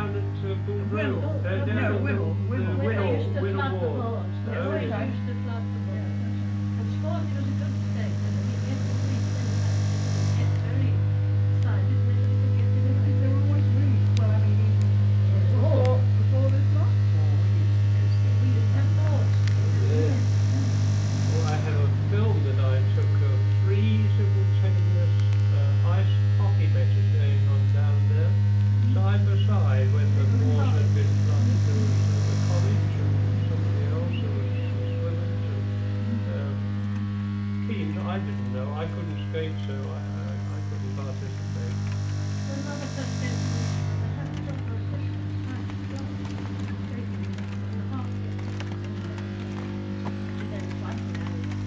down at Bull Whittle. Down No, at Whittle. the Whittle. Whittle They used to Whittle flood the Ward. boards. Oh, They yeah. used to flood the boards. And Swansea was a good state, and it gets the police centre. It's very excited when they could get in They there. were always really, well, I mean, even before this lot? We used to have boards. Yeah. Well, I have a film that I took of 3 simultaneous ice hockey matches going on down there, side by side, when the moors had been flooded. There was the college and somebody else who was swimming. And Keen, I didn't know. I couldn't skate, so I